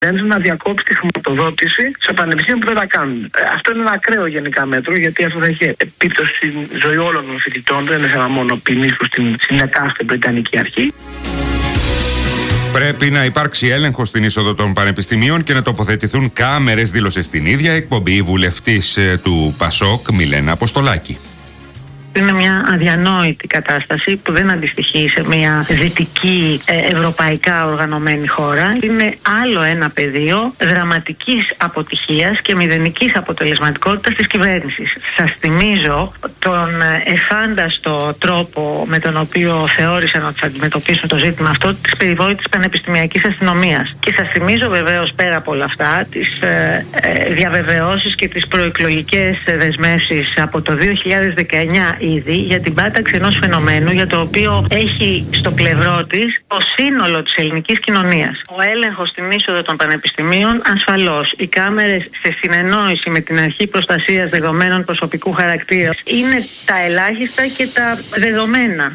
να διακόψει τη χρηματοδότηση σε πανεπιστήμια που δεν τα κάνουν. Αυτό είναι ένα ακραίο γενικά μέτρο, γιατί αυτό θα έχει επίπτωση στην ζωή όλων των φοιτητών. Δεν είναι θέμα μόνο ποινής προς την εκάστοτε Βρετανική αρχή. Πρέπει να υπάρξει έλεγχο στην είσοδο των πανεπιστημίων και να τοποθετηθούν κάμερες, δήλωσε στην ίδια εκπομπή η βουλευτής του ΠΑΣΟΚ, Μιλένα Αποστολάκη. Είναι μια αδιανόητη κατάσταση που δεν αντιστοιχεί σε μια δυτική ευρωπαϊκά οργανωμένη χώρα. Είναι άλλο ένα πεδίο δραματικής αποτυχίας και μηδενικής αποτελεσματικότητας της κυβέρνησης. Σας θυμίζω τον εφάνταστο τρόπο με τον οποίο θεώρησαν ότι θα αντιμετωπίσουν το ζήτημα αυτό της περιβόητης πανεπιστημιακής αστυνομίας. Και σας θυμίζω βεβαίως πέρα από όλα αυτά τις διαβεβαιώσεις και τις προεκλογικές δεσμεύσεις από το 2019 ήδη για την πάταξη ενός φαινομένου για το οποίο έχει στο πλευρό της το σύνολο της ελληνικής κοινωνίας. Ο έλεγχος στην είσοδο των πανεπιστημίων ασφαλώς. Οι κάμερες σε συνεννόηση με την αρχή προστασίας δεδομένων προσωπικού χαρακτήρα είναι τα ελάχιστα και τα δεδομένα.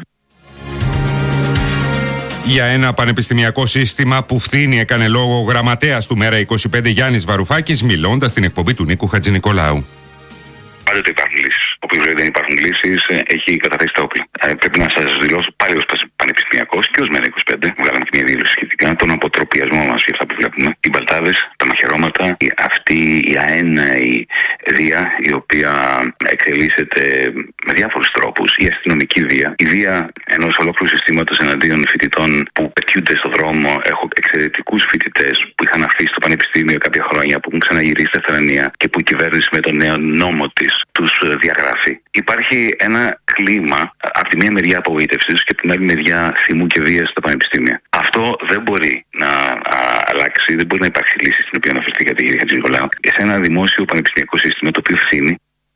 Για ένα πανεπιστημιακό σύστημα που φθήνει, έκανε λόγο ο γραμματέας του Μέρα 25 Γιάννης Βαρουφάκης, μιλώντας στην εκπομπή του Νίκου Χατζηνικολάου. Πάντοτε υπάρχουν λύσεις. Όπου δεν υπάρχουν λύσεις, έχει καταθέσει τα όπλα. Πρέπει να σας δηλώσω πάλι ως πανεπιστημιακός και ως Μέρα 25. Βγάλαμε και μια δήλωση σχετικά. Τον αποτροπιασμό μας για αυτά που βλέπουμε. Οι μπαλτάδες, τα μαχαιρώματα, αυτή η αέναη βία, η οποία εξελίσσεται με διάφορους τρόπους. Η αστυνομική βία. Η βία ενός ολόκληρου συστήματος εναντίον φοιτητών που πετιούνται στον δρόμο. Έχω εξαιρετικούς φοιτητές που είχαν αφήσει το πανεπιστήμιο κάποια χρόνια, που έχουν ξαναγυρίσει στα θρανία και που η κυβέρνηση με τον νέο νόμο της τους διαγράφει. Υπάρχει ένα κλίμα από τη μία μεριά απογοήτευσης και από την άλλη μεριά θυμού και βίας στα πανεπιστήμια. Αυτό δεν μπορεί να αλλάξει, δεν μπορεί να υπάρξει λύση στην οποία αναφερθήκατε, κύριε Χατζηνικολάου. Σε ένα δημόσιο πανεπιστημιακό σύστημα το οποίο φθήνει.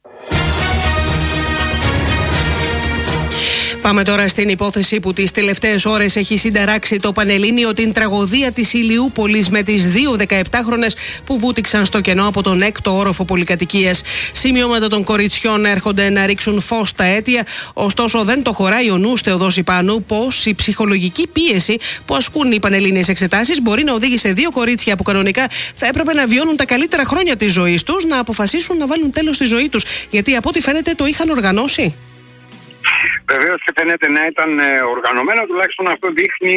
Πάμε τώρα στην υπόθεση που τις τελευταίες ώρες έχει συνταράξει το Πανελλήνιο, την τραγωδία της Ηλιούπολης με τις δύο 17χρονες που βούτυξαν στο κενό από τον 6ο όροφο πολυκατοικίας. Σημειώματα των κοριτσιών έρχονται να ρίξουν φως στα αίτια, ωστόσο δεν το χωράει ο νους Θεοδόση Πάνου πως η ψυχολογική πίεση που ασκούν οι πανελλήνιες εξετάσεις μπορεί να οδήγησε δύο κορίτσια που κανονικά θα έπρεπε να βιώνουν τα καλύτερα χρόνια της ζωής τους να αποφασίσουν να βάλουν τέλος στη ζωή τους, γιατί από ό,τι φαίνεται το είχαν οργανώσει. Βεβαίως και φαίνεται να ήταν οργανωμένο, τουλάχιστον αυτό δείχνει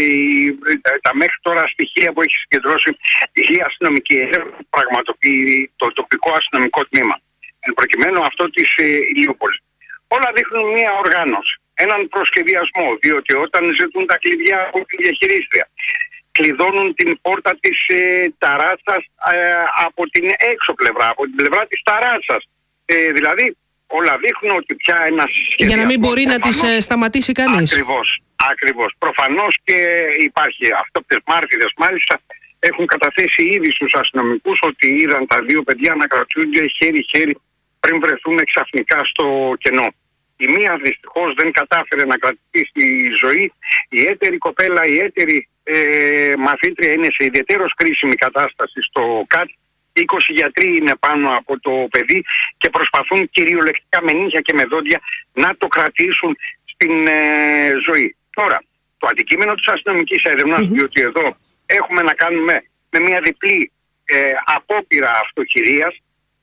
τα μέχρι τώρα στοιχεία που έχει συγκεντρώσει η αστυνομική έρευνα που πραγματοποιεί το τοπικό αστυνομικό τμήμα. Εν προκειμένου αυτό της Ηλιούπολης. Όλα δείχνουν μία οργάνωση, έναν προσχεδιασμό, διότι όταν ζητούν τα κλειδιά από τη διαχειρίστρια, κλειδώνουν την πόρτα της ταράτσας από την έξω πλευρά, από την πλευρά της ταράτσας. Δηλαδή, όλα δείχνουν ότι πια ένας σχεδιασμός... Για να μην μπορεί να τις σταματήσει κανείς. Ακριβώς. Προφανώς και υπάρχει αυτόπτες μάρτυρες, μάλιστα έχουν καταθέσει ήδη στους αστυνομικούς ότι είδαν τα δύο παιδιά να κρατούνται χέρι-χέρι πριν βρεθούν ξαφνικά στο κενό. Η μία δυστυχώς δεν κατάφερε να κρατήσει στη ζωή. Η έτερη κοπέλα, η έτερη μαθήτρια είναι σε ιδιαίτερως κρίσιμη κατάσταση στο ΚΑΤ. 20 γιατροί είναι πάνω από το παιδί και προσπαθούν κυριολεκτικά με νύχια και με δόντια να το κρατήσουν στην ζωή. Τώρα, το αντικείμενο της αστυνομικής έρευνας, διότι εδώ έχουμε να κάνουμε με μια διπλή απόπειρα αυτοχειρίας,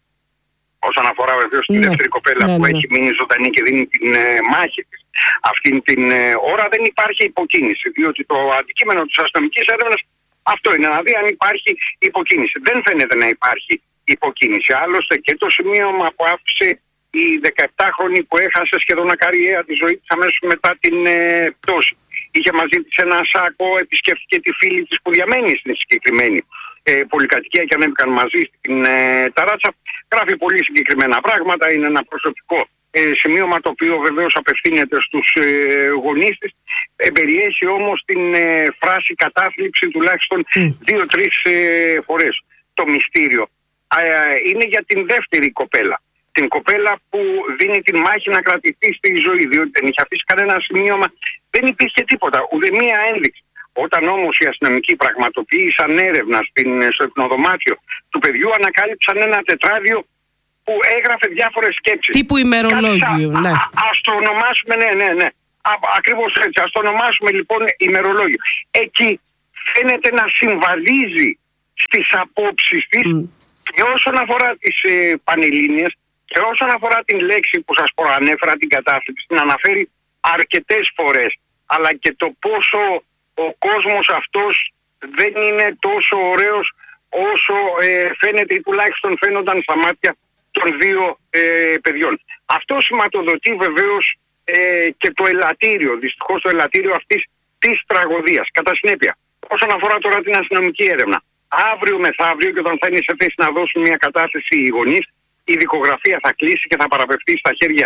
όσον αφορά βεβαίως τη δεύτερη κοπέλα που έχει μείνει ζωντανή και δίνει την μάχη της αυτήν την ώρα, δεν υπάρχει υποκίνηση, διότι το αντικείμενο της αστυνομικής έρευνας αυτό είναι, να δει αν υπάρχει υποκίνηση. Δεν φαίνεται να υπάρχει υποκίνηση. Άλλωστε και το σημείωμα που άφησε η 17χρονη που έχασε σχεδόν ακαριέα τη ζωή της αμέσως μετά την πτώση. Είχε μαζί της ένα σάκο, επισκέφθηκε τη φίλη της που διαμένει στην συγκεκριμένη πολυκατοικία και ανέβηκαν μαζί στην ταράτσα. Γράφει πολύ συγκεκριμένα πράγματα, είναι ένα προσωπικό σημείωμα το οποίο βεβαίως απευθύνεται στους γονείς της. Περιέχει όμως την φράση κατάθλιψη τουλάχιστον 2-3 φορές. Το μυστήριο είναι για την δεύτερη κοπέλα. Την κοπέλα που δίνει την μάχη να κρατηθεί στη ζωή, διότι δεν είχε αφήσει κανένα σημείωμα, δεν υπήρχε τίποτα, ούτε μία ένδειξη. Όταν όμως οι αστυνομικοί πραγματοποίησαν έρευνα στο υπνοδωμάτιο του παιδιού, ανακάλυψαν ένα τετράδιο που έγραφε διάφορες σκέψεις. Τύπου ημερολόγιο, ναι. Ας το ονομάσουμε, ναι. Ακριβώς έτσι, ας το ονομάσουμε λοιπόν ημερολόγιο. Εκεί φαίνεται να συμβαδίζει στις απόψεις της και όσον αφορά τις Πανελλήνιες και όσον αφορά την λέξη που σας προανέφερα, την κατάθλιψη, την αναφέρει αρκετές φορές, αλλά και το πόσο ο κόσμος αυτός δεν είναι τόσο ωραίος όσο φαίνεται ή τουλάχιστον φαίνονταν στα μάτια των δύο παιδιών. Αυτό σηματοδοτεί βεβαίως και το ελαττήριο, δυστυχώς το ελαττήριο αυτής της τραγωδίας. Κατά συνέπεια, όσον αφορά τώρα την αστυνομική έρευνα, αύριο μεθαύριο και όταν θα είναι σε θέση να δώσουν μια κατάθεση οι γονείς, η δικογραφία θα κλείσει και θα παραπευθεί στα χέρια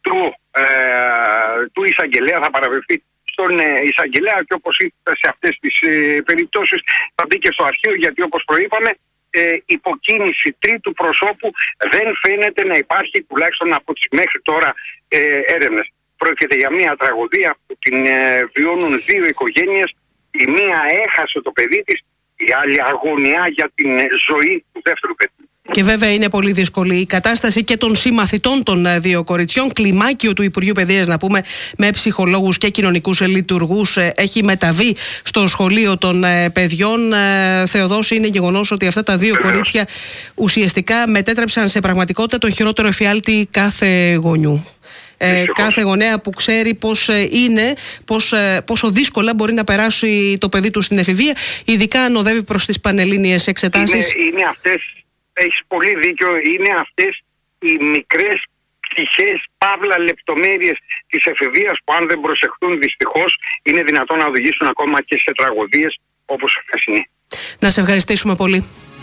του εισαγγελέα, θα παραπευθεί στον εισαγγελέα και όπως είπα σε αυτές τις περιπτώσεις θα μπει και στο αρχείο, γιατί όπως προείπαμε υποκίνηση τρίτου προσώπου δεν φαίνεται να υπάρχει, τουλάχιστον από τις μέχρι τώρα έρευνες. Πρόκειται για μια τραγωδία που την βιώνουν δύο οικογένειες. Η μία έχασε το παιδί της, η άλλη αγωνιά για την ζωή του δεύτερου παιδιού. Και βέβαια είναι πολύ δύσκολη η κατάσταση και των συμμαθητών των δύο κοριτσιών. Κλιμάκιο του Υπουργείου Παιδείας, να πούμε, με ψυχολόγους και κοινωνικούς λειτουργούς, έχει μεταβεί στο σχολείο των παιδιών. Θεοδόση, είναι γεγονός ότι αυτά τα δύο κορίτσια ουσιαστικά μετέτρεψαν σε πραγματικότητα τον χειρότερο εφιάλτη κάθε γονιού. Κάθε γονέα που ξέρει πώς είναι, πόσο δύσκολα μπορεί να περάσει το παιδί του στην εφηβεία, ειδικά αν οδεύει προς τις πανελλήνιες εξετάσεις. Είναι αυτές, έχεις πολύ δίκιο, είναι αυτές οι μικρές πτυχές, παύλα λεπτομέρειες της εφηβείας που αν δεν προσεχθούν δυστυχώς είναι δυνατόν να οδηγήσουν ακόμα και σε τραγωδίες όπως η χθεσινή. Να σε ευχαριστήσουμε πολύ.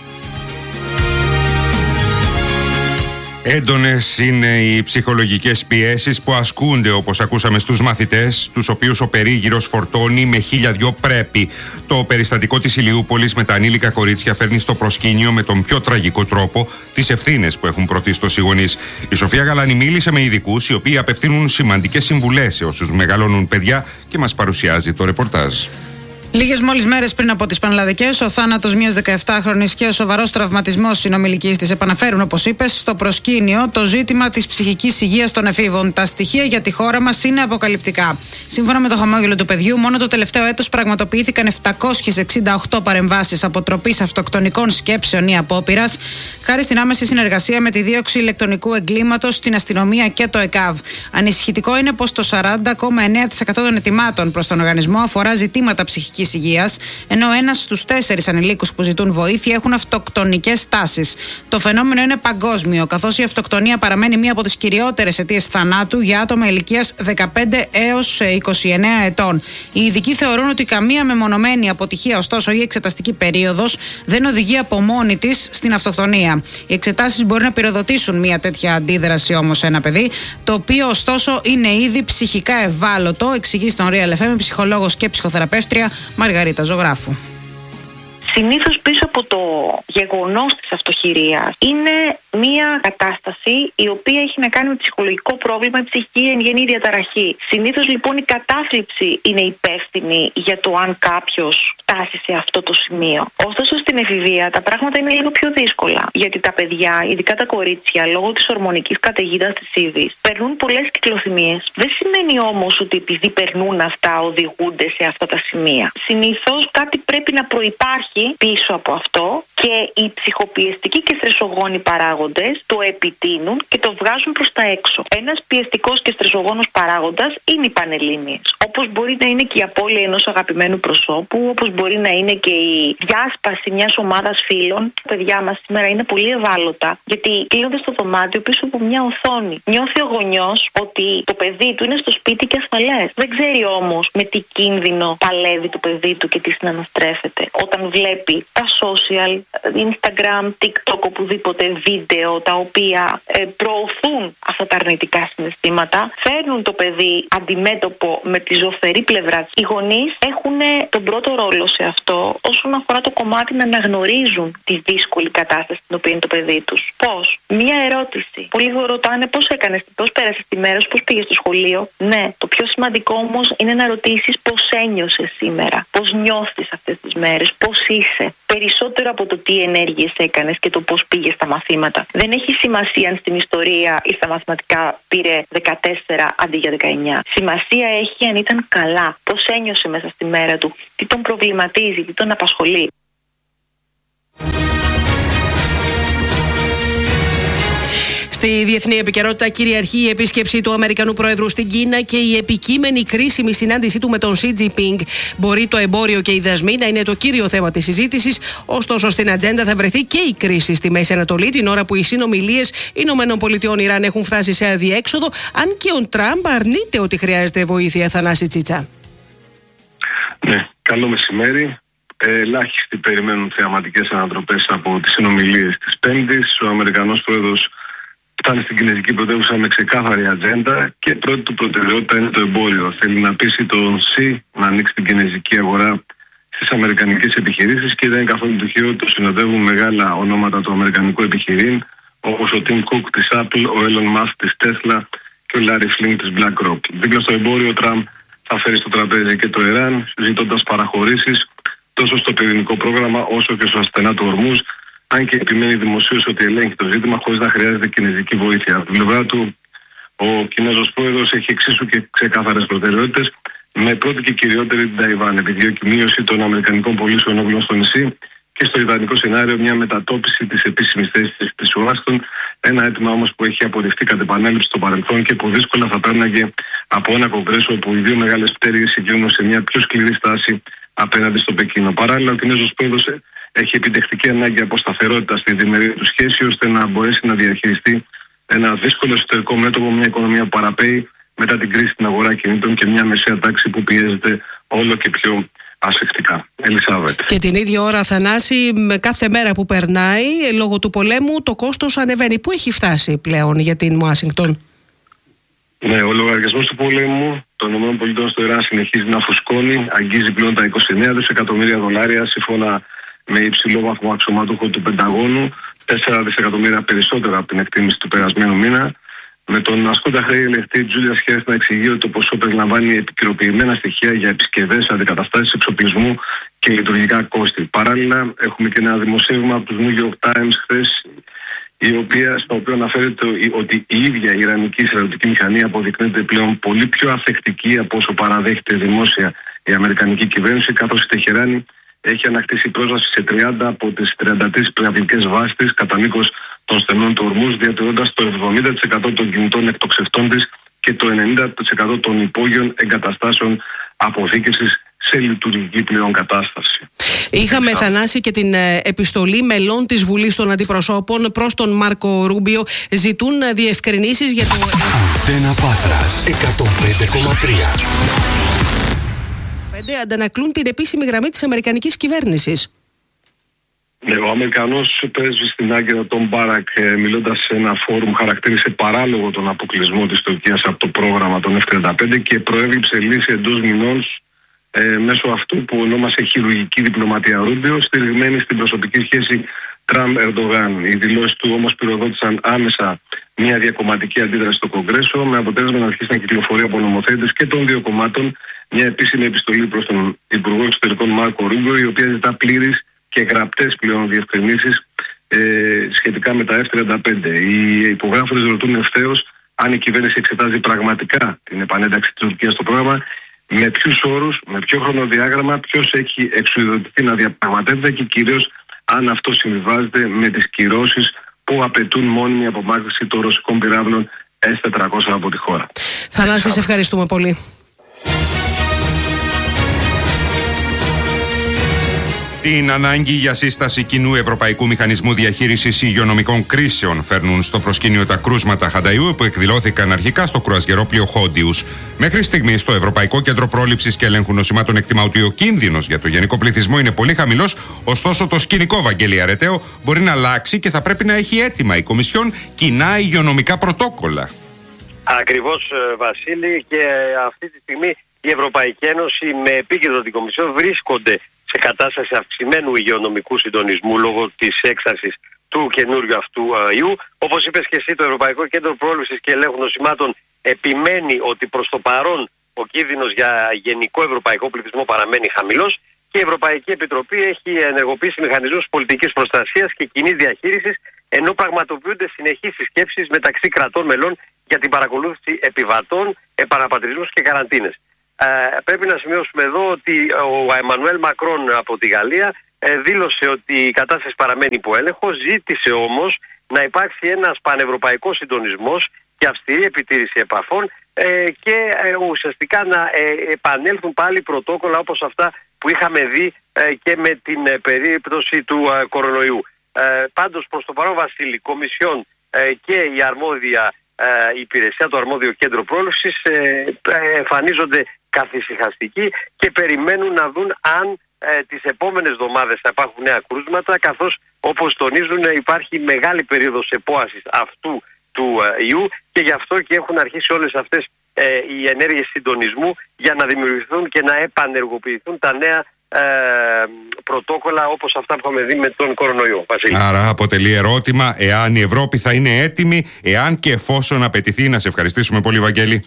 Έντονες είναι οι ψυχολογικές πιέσεις που ασκούνται, όπως ακούσαμε, στους μαθητές, τους οποίους ο περίγυρος φορτώνει με 1002 πρέπει. Το περιστατικό της Ηλιούπολης με τα ανήλικα κορίτσια φέρνει στο προσκήνιο με τον πιο τραγικό τρόπο τις ευθύνες που έχουν πρωτίστως οι γονείς. Η Σοφία Γαλάνη μίλησε με ειδικούς, οι οποίοι απευθύνουν σημαντικές συμβουλές σε όσους μεγαλώνουν παιδιά, και μας παρουσιάζει το ρεπορτάζ. Λίγες μόλις μέρες πριν από τις πανελλαδικές, ο θάνατος μιας 17χρονης και ο σοβαρός τραυματισμός συνομιλικής της επαναφέρουν, όπως είπες, στο προσκήνιο το ζήτημα της ψυχικής υγείας των εφήβων. Τα στοιχεία για τη χώρα μας είναι αποκαλυπτικά. Σύμφωνα με το χαμόγελο του παιδιού, μόνο το τελευταίο έτος πραγματοποιήθηκαν 768 παρεμβάσεις αποτροπής αυτοκτονικών σκέψεων ή απόπειρας, χάρη στην άμεση συνεργασία με τη δίωξη ηλεκτρονικού εγκλήματος, την αστυνομία και το ΕΚΑΒ. Ανησυχητικό είναι πως το 40,9% των ετοιμάτων προς τον οργανισμό αφορά ζητήματα ψυχικής υγείας, ενώ 1 στους 4 ανηλίκους που ζητούν βοήθεια έχουν αυτοκτονικές τάσεις. Το φαινόμενο είναι παγκόσμιο, καθώς η αυτοκτονία παραμένει μία από τις κυριότερες αιτίες θανάτου για άτομα ηλικίας 15 έως 29 ετών. Οι ειδικοί θεωρούν ότι καμία μεμονωμένη αποτυχία, ωστόσο, ή εξεταστική περίοδος δεν οδηγεί από μόνη της στην αυτοκτονία. Οι εξετάσεις μπορεί να πυροδοτήσουν μία τέτοια αντίδραση όμως σε ένα παιδί, το οποίο ωστόσο είναι ήδη ψυχικά ευάλωτο, εξηγεί στον Real FM ψυχολόγος και ψυχοθεραπεύτρια Μαργαρίτα Ζωγράφου. Συνήθως πίσω από το γεγονός της αυτοχειρίας είναι μια κατάσταση η οποία έχει να κάνει με ψυχολογικό πρόβλημα, η ψυχική εν γέννη διαταραχή. Συνήθως λοιπόν η κατάθλιψη είναι υπεύθυνη για το αν κάποιος φτάσει σε αυτό το σημείο. Ωστόσο στην εφηβεία τα πράγματα είναι λίγο πιο δύσκολα, γιατί τα παιδιά, ειδικά τα κορίτσια, λόγω της ορμονικής καταιγίδας της Ήβης, περνούν πολλές κυκλοθυμίες. Δεν σημαίνει όμως ότι επειδή περνούν αυτά οδηγούνται σε αυτά τα σημεία. Συνήθως κάτι πρέπει να προϋπάρχει πίσω από αυτό και οι ψυχοπιεστικοί και στρεσογόνοι παράγοντες το επιτείνουν και το βγάζουν προς τα έξω. Ένας πιεστικός και στρεσογόνος παράγοντας είναι οι πανελλήνιες. Όπως μπορεί να είναι και η απώλεια ενός αγαπημένου προσώπου, όπως μπορεί να είναι και η διάσπαση μιας ομάδας φίλων. Τα παιδιά μας σήμερα είναι πολύ ευάλωτα, γιατί κλείνονται στο δωμάτιο πίσω από μια οθόνη. Νιώθει ο γονιός ότι το παιδί του είναι στο σπίτι και ασφαλές. Δεν ξέρει όμως με τι κίνδυνο παλεύει το παιδί του και τι συναναστρέφεται. Όταν βλέπει τα social, Instagram, TikTok, οπουδήποτε βίντεο τα οποία προωθούν αυτά τα αρνητικά συναισθήματα, φέρνουν το παιδί αντιμέτωπο με τη ζωφερή πλευρά. Οι γονείς έχουν τον πρώτο ρόλο σε αυτό όσον αφορά το κομμάτι να αναγνωρίζουν τη δύσκολη κατάσταση στην οποία είναι το παιδί τους. Πώς? Μία ερώτηση. Πολλοί ρωτάνε πώς έκανες, πώς πέρασες τη μέρα σου, πώς πήγες στο σχολείο. Ναι, το πιο σημαντικό όμως είναι να ρωτήσεις πώς ένιωσες σήμερα, πώς νιώθεις αυτές τις μέρες, πώς είσαι. Περισσότερο από το τι ενέργειες έκανες και το πώς πήγες στα μαθήματα. Δεν έχει σημασία αν στην ιστορία ή στα μαθηματικά πήρε 14 αντί για 19. Σημασία έχει αν ήταν καλά, πώς ένιωσε μέσα στη μέρα του, τι τον προβληματίζει, τι τον απασχολεί. Στη διεθνή επικαιρότητα κυριαρχεί η επίσκεψη του Αμερικανού Προέδρου στην Κίνα και η επικείμενη κρίσιμη συνάντησή του με τον Xi Jinping. Μπορεί το εμπόριο και οι δασμοί να είναι το κύριο θέμα της συζήτησης, ωστόσο στην ατζέντα θα βρεθεί και η κρίση στη Μέση Ανατολή, την ώρα που οι συνομιλίες ΗΠΑ-Ιράν έχουν φτάσει σε αδιέξοδο, αν και ο Τραμπ αρνείται ότι χρειάζεται βοήθεια. Θανάση Τσίτσα. Ναι, καλό μεσημέρι. Ελάχιστοι περιμένουν θεαματικές ανατροπές από τις συνομιλίες της Πέμπτης. Ο Αμερικανός Πρόεδρος φτάνει στην κινέζικη πρωτεύουσα με ξεκάθαρη ατζέντα και πρώτη του προτεραιότητα είναι το εμπόριο. Θέλει να πείσει τον Xi να ανοίξει την κινέζικη αγορά στις αμερικανικές επιχειρήσεις και δεν είναι καθόλου τυχαίο ότι το συνοδεύουν μεγάλα ονόματα του αμερικανικού επιχειρήν, όπως ο Tim Cook της Apple, ο Elon Musk της Tesla και ο Larry Flynn της BlackRock. Δίπλα στο εμπόριο, ο Τραμπ θα φέρει στο τραπέζι και το Ιράν, ζητώντας παραχωρήσεις τόσο στο πυρηνικό πρόγραμμα όσο και στο ασθενά του Ορμούζ, αν και επιμένει δημοσίως ότι ελέγχει το ζήτημα χωρίς να χρειάζεται κινέζικη βοήθεια. Από την πλευρά του, ο Κινέζος Πρόεδρος έχει εξίσου και ξεκάθαρες προτεραιότητες, με πρώτη και κυριότερη την Ταϊβάν. Επιδιώκει μείωση των αμερικανικών πωλήσεων όπλων στο νησί και στο ιδανικό σενάριο μια μετατόπιση της επίσημης θέσης της Ουάστον. Ένα αίτημα όμως που έχει αποδειχτεί κατ' επανάληψη στο παρελθόν και που δύσκολα θα πέρναγε από ένα κογκρέσο όπου οι δύο μεγάλες πτέρυγες συγκλίνουν σε μια πιο σκληρή στάση απέναντι στο Πεκίνο. Παράλληλα, ο Κινέζος Πρόεδρος έχει επιτευχτική ανάγκη από σταθερότητα στη διμερή του σχέση, ώστε να μπορέσει να διαχειριστεί ένα δύσκολο εσωτερικό μέτωπο, μια οικονομία που παραπέει μετά την κρίση στην αγορά κινήτων και μια μεσαία τάξη που πιέζεται όλο και πιο ασφιχτικά. Ελισάβετ. Και την ίδια ώρα, Θανάση, με κάθε μέρα που περνάει, λόγω του πολέμου, το κόστος ανεβαίνει. Πού έχει φτάσει πλέον για την Ουάσιγκτον? Ναι, ο λογαριασμός του πολέμου των ΗΠΑ στο Ιράν συνεχίζει να φουσκώνει, αγγίζει πλέον τα 29 δισεκατομμύρια δολάρια, σύμφωνα με υψηλό βαθμό αξιωματούχο του Πενταγώνου, 4 δισεκατομμύρια περισσότερα από την εκτίμηση του περασμένου μήνα. Με τον ασκόντα χρέη ελεγχτή Τζούλια Χέρι να εξηγεί ότι το ποσό περιλαμβάνει επικαιροποιημένα στοιχεία για επισκευές, αντικαταστάσεις εξοπλισμού και λειτουργικά κόστη. Παράλληλα, έχουμε και ένα δημοσίευμα από τους New York Times χθες, στο οποίο αναφέρεται ότι η ίδια η Ιρανική στρατιωτική μηχανή αποδεικνύεται πλέον πολύ πιο αθεκτική από όσο παραδέχεται δημόσια η Αμερικανική κυβέρνηση, καθώς η Τεχεράνη έχει ανακτήσει πρόσβαση σε 30 από τις 33 πυραυλικές βάσεις της κατά μήκος των στενών του Ορμούζ, διατηρώντας το 70% των κινητών εκτοξευτών της και το 90% των υπόγειων εγκαταστάσεων αποθήκευσης σε λειτουργική πλέον κατάσταση. Είχαμε, Θανάση, και την επιστολή μελών της Βουλής των Αντιπροσώπων προς τον Μάρκο Ρούμπιο. Ζητούν διευκρινήσεις για το... Αντένα Πάτρας 105,3. Αντανακλούν την επίσημη γραμμή της αμερικανικής κυβέρνησης. Ο Αμερικανός πρέσβης στην Άγκυρα, τον Μπάρακ, μιλώντας σε ένα φόρουμ, χαρακτήρισε παράλογο τον αποκλεισμό της Τουρκίας από το πρόγραμμα των F-35 και προέβλεψε λύση εντός μηνών μέσω αυτού που ονόμασε χειρουργική διπλωματία. Ρούμπιο, στηριγμένη στην προσωπική σχέση Τραμπ-Ερντογάν. Οι δηλώσεις του όμως πυροδότησαν άμεσα μια διακομματική αντίδραση στο Κογκρέσο, με αποτέλεσμα να αρχίσει να κυκλοφορεί από νομοθέτες και των δύο κομμάτων μια επίσημη επιστολή προς τον Υπουργό Εξωτερικών Μάρκο Ρούμπιο, η οποία ζητά πλήρης και γραπτές πλέον διευκρινήσεις σχετικά με τα F-35. Οι υπογράφοντες ρωτούν ευθέως αν η κυβέρνηση εξετάζει πραγματικά την επανένταξη της Τουρκίας στο πρόγραμμα, με ποιους όρους, με ποιο χρονοδιάγραμμα, ποιος έχει εξουδοτηθεί να διαπραγματεύεται και κυρίως αν αυτό συμβιβάζεται με τις κυρώσεις που απαιτούν μόνιμη απομάκρυνση των ρωσικών πυράβλων S-400 από τη χώρα. Θανάση, σε ευχαριστούμε πολύ. Την ανάγκη για σύσταση κοινού ευρωπαϊκού μηχανισμού διαχείρισης υγειονομικών κρίσεων φέρνουν στο προσκήνιο τα κρούσματα Χανταϊού που εκδηλώθηκαν αρχικά στο κρουαζιερόπλοιο Χόντιους. Μέχρι στιγμής το Ευρωπαϊκό Κέντρο Πρόληψης και Ελέγχου Νοσημάτων εκτιμά ότι ο κίνδυνος για το γενικό πληθυσμό είναι πολύ χαμηλός, ωστόσο το σκηνικό, Βαγγέλη Αρετέο, μπορεί να αλλάξει και θα πρέπει να έχει έτοιμα η Κομισιόν κοινά υγειονομικά πρωτόκολλα. Ακριβώς, Βασίλη, και αυτή τη στιγμή η Ευρωπαϊκή Ένωση με επίκεντρο την Κομισιόν βρίσκονται σε κατάσταση αυξημένου υγειονομικού συντονισμού λόγω της έξαρσης του καινούριου αυτού ιού. Όπως είπες και εσύ, το Ευρωπαϊκό Κέντρο Πρόληψης και Ελέγχου Νοσημάτων επιμένει ότι προς το παρόν ο κίνδυνος για γενικό ευρωπαϊκό πληθυσμό παραμένει χαμηλός και η Ευρωπαϊκή Επιτροπή έχει ενεργοποιήσει μηχανισμούς πολιτικής προστασίας και κοινής διαχείρισης, ενώ πραγματοποιούνται συνεχείς συσκέψεις μεταξύ κρατών μελών για την παρακολούθηση επιβατών, επαναπατρισμούς και καραντίνες. Πρέπει να σημειώσουμε εδώ ότι ο Εμμανουέλ Μακρόν από τη Γαλλία δήλωσε ότι η κατάσταση παραμένει υπό έλεγχο, ζήτησε όμως να υπάρξει ένας πανευρωπαϊκός συντονισμός και αυστηρή επιτήρηση επαφών και ουσιαστικά να επανέλθουν πάλι πρωτόκολλα όπως αυτά που είχαμε δει και με την περίπτωση του κορονοϊού. Πάντως προς το παρόν, Βασίλη, Κομισιόν και η αρμόδια υπηρεσία, το αρμόδιο κέντρο πρόληψης εμφανίζονται καθησυχαστικοί και περιμένουν να δουν αν τις επόμενες εβδομάδες θα υπάρχουν νέα κρούσματα, καθώς όπως τονίζουν υπάρχει μεγάλη περίοδος επόασης αυτού του ιού και γι' αυτό και έχουν αρχίσει όλες αυτές οι ενέργειες συντονισμού για να δημιουργηθούν και να επανεργοποιηθούν τα νέα πρωτόκολλα όπως αυτά που έχουμε δει με τον κορονοϊό. Βασίλη. Άρα αποτελεί ερώτημα εάν η Ευρώπη θα είναι έτοιμη, εάν και εφόσον απαιτηθεί. Να σε ευχαριστήσουμε πολύ, Βαγγέλη.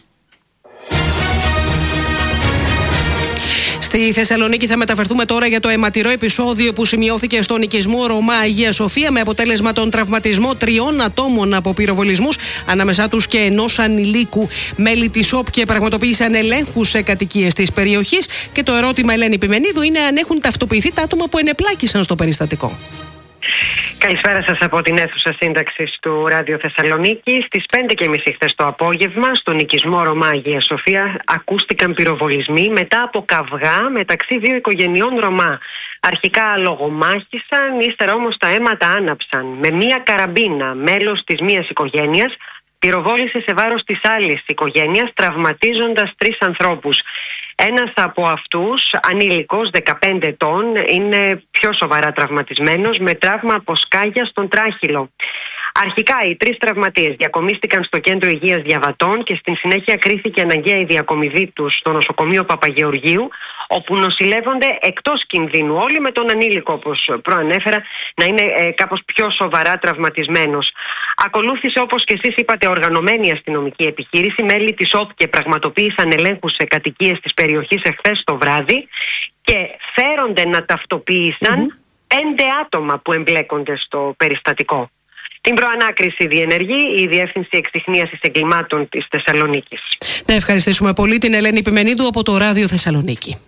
Στη Θεσσαλονίκη θα μεταφερθούμε τώρα για το αιματηρό επεισόδιο που σημειώθηκε στον οικισμό Ρωμά Αγία Σοφία με αποτέλεσμα τον τραυματισμό 3 ατόμων από πυροβολισμούς, ανάμεσά τους και ενός ανηλίκου. Μέλη της ΟΠΚΕ πραγματοποίησαν ελέγχους σε κατοικίες της περιοχής και το ερώτημα, Ελένη Πιμενίδου, είναι αν έχουν ταυτοποιηθεί τα άτομα που ενεπλάκησαν στο περιστατικό. Καλησπέρα σας από την αίθουσα σύνταξης του Ράδιο Θεσσαλονίκη. Στις 5:30 χθες το απόγευμα, στον οικισμό Ρωμά Αγία Σοφία, ακούστηκαν πυροβολισμοί μετά από καυγά μεταξύ 2 οικογενειών Ρωμά. Αρχικά λογομάχησαν, ύστερα όμως τα αίματα άναψαν. Με μία καραμπίνα, μέλος της μίας οικογένειας πυροβόλησε σε βάρος της άλλης οικογένειας, τραυματίζοντας 3 ανθρώπους. Ένας από αυτούς, ανήλικος 15 ετών, είναι πιο σοβαρά τραυματισμένος με τραύμα από σκάγια στον τράχυλο. Αρχικά οι 3 τραυματίες διακομίστηκαν στο κέντρο υγείας Διαβατών και στην συνέχεια κρίθηκε αναγκαία η διακομιδή τους στο νοσοκομείο Παπαγεωργίου, όπου νοσηλεύονται εκτός κινδύνου όλοι, με τον ανήλικο, όπως προανέφερα, να είναι κάπως πιο σοβαρά τραυματισμένος. Ακολούθησε, όπως και εσείς είπατε, οργανωμένη αστυνομική επιχείρηση. Μέλη της ΟΠΚΕ πραγματοποίησαν ελέγχους σε κατοικίες της περιοχής εχθές το βράδυ και φέρονται να ταυτοποίησαν 5 άτομα που εμπλέκονται στο περιστατικό. Την προανάκριση διενεργεί η Διεύθυνση Εξιχνίασης Εγκλημάτων της Θεσσαλονίκης. Να ευχαριστήσουμε πολύ την Ελένη Πιμενίδου από το Ράδιο Θεσσαλονίκη.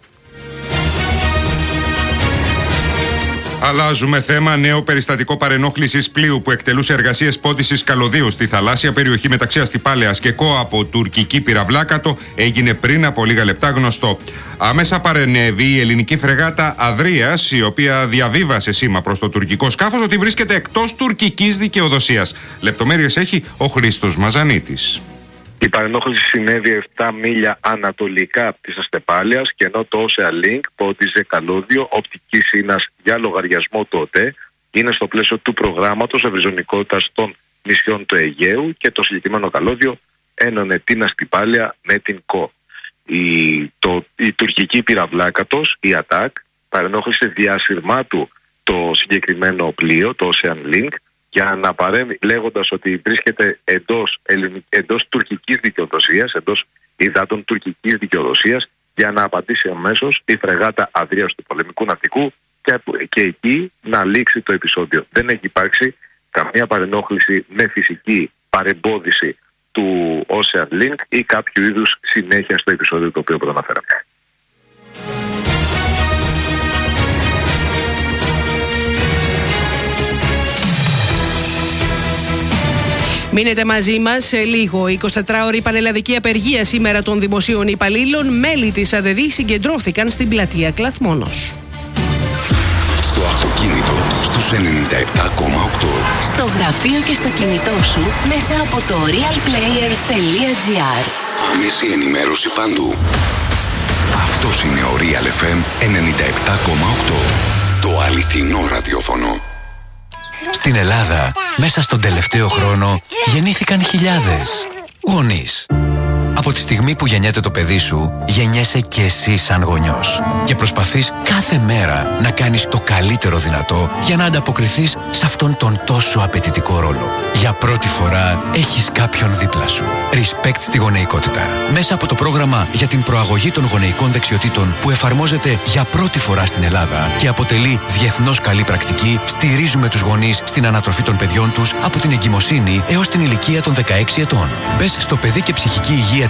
Αλλάζουμε θέμα. Νέο περιστατικό παρενόχλησης πλοίου που εκτελούσε εργασίες πόντισης καλωδίου στη θαλάσσια περιοχή μεταξύ Αστυπάλαιας και Κο από τουρκική πυραυλάκατο έγινε πριν από λίγα λεπτά γνωστό. Άμεσα παρενέβη η ελληνική φρεγάτα Αδρίας, η οποία διαβίβασε σήμα προς το τουρκικό σκάφος ότι βρίσκεται εκτός τουρκικής δικαιοδοσίας. Λεπτομέρειες έχει ο Χρήστος Μαζανίτης. Η παρενόχληση συνέβη 7 μίλια ανατολικά της Αστεπάλαιας και ενώ το Ocean Link πόντιζε καλώδιο οπτικής ίνας για λογαριασμό του ΟΤΕ, είναι στο πλαίσιο του προγράμματος ευρυζωνικότητας των νησιών του Αιγαίου και το συγκεκριμένο καλώδιο ένωνε την Αστυπάλαια με την Κο. Η τουρκική πυραυλάκατος, η ΑΤΑΚ, παρενόχλησε διάσυρμά του το συγκεκριμένο πλοίο, το Ocean Link, για να παρέμβει λέγοντας ότι βρίσκεται εντός τουρκικής δικαιοδοσίας, εντός υδάτων τουρκικής δικαιοδοσίας, για να απαντήσει αμέσως η φρεγάτα Αδρίας του πολεμικού ναυτικού και εκεί να λήξει το επεισόδιο. Δεν έχει υπάρξει καμία παρενόχληση με φυσική παρεμπόδιση του Ocean Link ή κάποιο είδους συνέχεια στο επεισόδιο το οποίο προαναφέραμε. Μείνετε μαζί μας σε λίγο. 24ωρη πανελλαδική απεργία σήμερα των δημοσίων υπαλλήλων. Μέλη της ΑΔΔ συγκεντρώθηκαν στην πλατεία Κλαθμόνος. Στο αυτοκίνητο στους 97,8. Στο γραφείο και στο κινητό σου μέσα από το realplayer.gr. Άμεση ενημέρωση παντού. Αυτός είναι ο Real FM 97,8. Το αληθινό ραδιόφωνο. Στην Ελλάδα, μέσα στον τελευταίο χρόνο, γεννήθηκαν χιλιάδες γονείς. Από τη στιγμή που γεννιέται το παιδί σου, γεννιέσαι και εσύ σαν γονιός. Και προσπαθείς κάθε μέρα να κάνεις το καλύτερο δυνατό για να ανταποκριθείς σε αυτόν τον τόσο απαιτητικό ρόλο. Για πρώτη φορά έχεις κάποιον δίπλα σου. Respect στη γονεϊκότητα. Μέσα από το πρόγραμμα για την προαγωγή των γονεϊκών δεξιοτήτων που εφαρμόζεται για πρώτη φορά στην Ελλάδα και αποτελεί διεθνώς καλή πρακτική, στηρίζουμε τους γονείς στην ανατροφή των παιδιών τους από την εγκυμοσύνη έως την ηλικία των 16 ετών. Μπες στο παιδί και ψυχική υγεία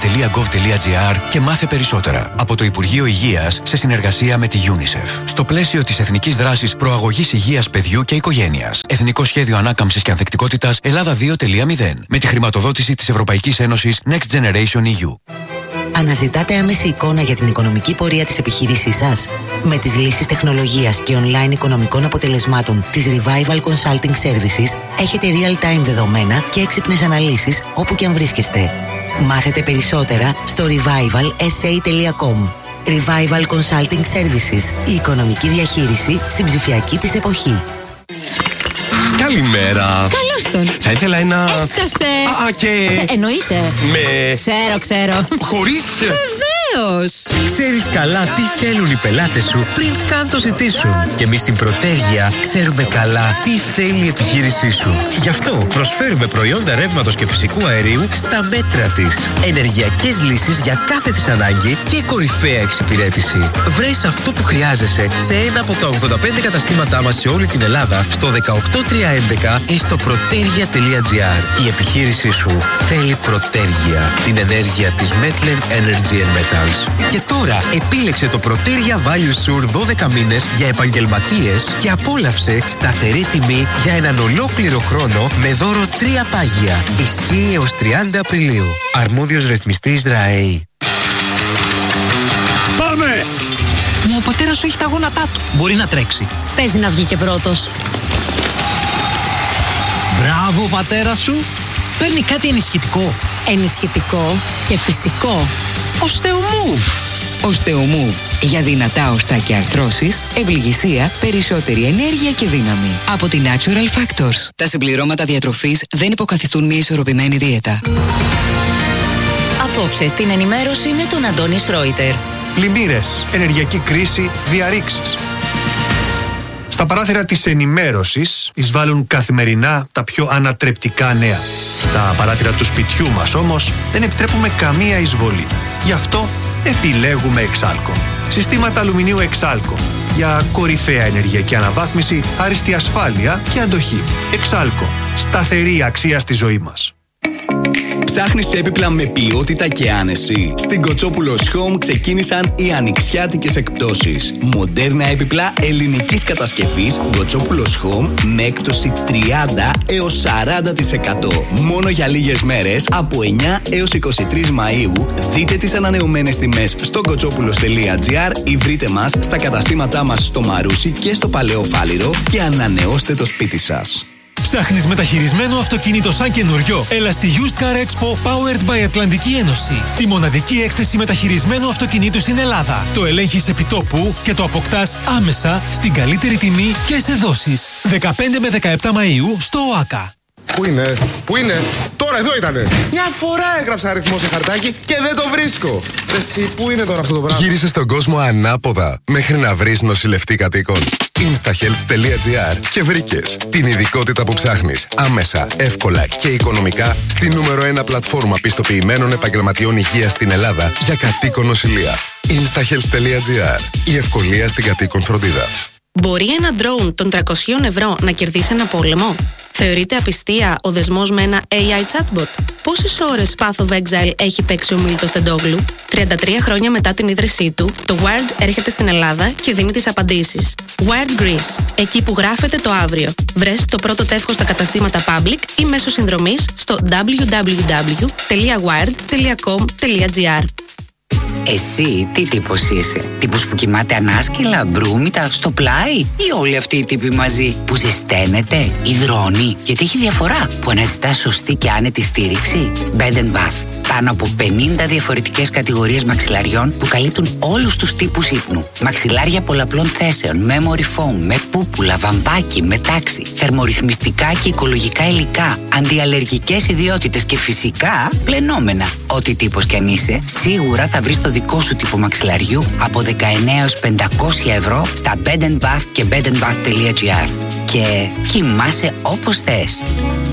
revival.gov.gr και μάθε περισσότερα. Από το Υπουργείο Υγείας σε συνεργασία με τη UNICEF. Στο πλαίσιο της Εθνικής Δράσης Προαγωγής Υγείας Παιδιού και Οικογένειας. Εθνικό Σχέδιο Ανάκαμψης και Ανθεκτικότητας Ελλάδα 2.0. Με τη χρηματοδότηση της Ευρωπαϊκής Ένωσης Next Generation EU. Αναζητάτε άμεση εικόνα για την οικονομική πορεία της επιχείρησής σας? Με τις λύσεις τεχνολογίας και online οικονομικών αποτελεσμάτων της Revival Consulting Services έχετε real-time δεδομένα και έξυπνες αναλύσεις όπου και αν βρίσκεστε. Μάθετε περισσότερα στο revivalsa.com. Revival Consulting Services. Η οικονομική διαχείριση στην ψηφιακή της εποχή. Καλημέρα. Καλώς τον. Θα ήθελα ένα... Έφτασε. Και... εννοείται. Με... Ξέρω. Χωρίς... Βεβαίως. Ξέρεις καλά τι θέλουν οι πελάτες σου πριν καν το ζητήσουν. Και εμείς στην Πρωτέργεια ξέρουμε καλά τι θέλει η επιχείρησή σου. Γι' αυτό προσφέρουμε προϊόντα ρεύματος και φυσικού αερίου στα μέτρα της. Ενεργειακές λύσεις για κάθε της ανάγκη και κορυφαία εξυπηρέτηση. Βρες αυτό που χρειάζεσαι σε ένα από τα 85 καταστήματά μας σε όλη την Ελλάδα, στο 18311 ή στο protergia.gr. Η επιχείρησή σου θέλει Πρωτέργεια, την ενέργεια της Metlen Energy and Metals. Και τώρα επίλεξε το Protergia Value Sur 12 μήνες για επαγγελματίες και απόλαυσε σταθερή τιμή για έναν ολόκληρο χρόνο με δώρο 3 πάγια. Ισχύει έως 30 Απριλίου. Αρμόδιος ρυθμιστής ΡΑΕΗ. Πάμε! Μα ο πατέρας σου έχει τα γόνατά του. Μπορεί να τρέξει. Παίζει να βγει και πρώτος. Μπράβο, πατέρα σου. Παίρνει κάτι ενισχυτικό. Ενισχυτικό και φυσικό. Οστεομούβ. Οστεομούβ. Για δυνατά οστά και αρθρώσεις, ευληγησία, περισσότερη ενέργεια και δύναμη. Από τη Natural Factors. Τα συμπληρώματα διατροφής δεν υποκαθιστούν μια ισορροπημένη δίαιτα. Απόψε στην ενημέρωση με τον Αντώνη Σρόιτερ. Πλημμύρες, ενεργειακή κρίση, διαρρήξεις. Στα παράθυρα της ενημέρωσης εισβάλλουν καθημερινά τα πιο ανατρεπτικά νέα. Στα παράθυρα του σπιτιού μας όμως δεν επιτρέπουμε καμία εισβολή. Γι' αυτό επιλέγουμε Εξάλκο. Συστήματα αλουμινίου Εξάλκο. Για κορυφαία ενεργειακή αναβάθμιση, άριστη ασφάλεια και αντοχή. Εξάλκο. Σταθερή αξία στη ζωή μας. Ψάχνεις έπιπλα με ποιότητα και άνεση? Στην Κοτσόπουλος Home ξεκίνησαν οι ανοιξιάτικες εκπτώσεις. Μοντέρνα έπιπλα ελληνικής κατασκευής Κοτσόπουλος Home με έκπτωση 30 έως 40%. Μόνο για λίγες μέρες από 9 έως 23 Μαΐου. Δείτε τις ανανεωμένες τιμές στο κοτσόπουλος.gr ή βρείτε μας στα καταστήματά μας στο Μαρούσι και στο Παλαιό Φάληρο και ανανεώστε το σπίτι σας. Ψάχνεις μεταχειρισμένο αυτοκίνητο σαν καινούριο? Έλα στη Used Car Expo Powered by Ατλαντική Ένωση. Τη μοναδική έκθεση μεταχειρισμένου αυτοκινήτου στην Ελλάδα. Το ελέγχεις επιτόπου και το αποκτάς άμεσα στην καλύτερη τιμή και σε δόσεις. 15 με 17 Μαΐου στο ΟΑΚΑ. Πού είναι, τώρα εδώ ήτανε. Μια φορά έγραψα αριθμό σε χαρτάκι και δεν το βρίσκω. Εσύ, πού είναι τώρα αυτό το πράγμα? Γύρισε στον κόσμο ανάποδα μέχρι να βρεις νοσηλευτή κατοίκων. Instahealth.gr και βρήκες την ειδικότητα που ψάχνεις άμεσα, εύκολα και οικονομικά στη νούμερο 1 πλατφόρμα πιστοποιημένων επαγγελματιών υγείας στην Ελλάδα για κατοίκον νοσηλεία. Instahealth.gr. Η ευκολία στην κατοίκον φροντίδα. Μπορεί ένα ντρόουν των 300 ευρώ να κερδίσει ένα πόλεμο? Θεωρείται απιστία ο δεσμός με ένα AI chatbot? Πόσες ώρες Path of Exile έχει παίξει ο Μίλτος Τεντόγλου? 33 χρόνια μετά την ίδρυσή του, το Wired έρχεται στην Ελλάδα και δίνει τις απαντήσεις. Wired Greece, εκεί που γράφεται το αύριο. Βρες το πρώτο τεύχος στα καταστήματα Public ή μέσω συνδρομής στο www.wired.com.gr. Εσύ τι τύπος είσαι? Τύπος που κοιμάται ανάσκελα, μπρούμητα, στο πλάι? Ή όλοι αυτοί οι τύποι μαζί που ζεσταίνεται, υδρώνει? Γιατί έχει διαφορά που αναζητά σωστή και άνετη στήριξη. Bed & Bath. Πάνω από 50 διαφορετικές κατηγορίες μαξιλαριών που καλύπτουν όλους τους τύπους ύπνου. Μαξιλάρια πολλαπλών θέσεων, memory foam, με πούπουλα, βαμβάκι, με τάξη, θερμορυθμιστικά και οικολογικά υλικά, αντιαλλεργικές ιδιότητες και φυσικά πλενόμενα. Ό,τι τύπος κι αν είσαι, σίγουρα θα βρεις το δικό σου τύπο μαξιλαριού από 19 έως 500 ευρώ στα Bed & Bath και bedandbath.gr. Και κοιμάσαι όπως θες.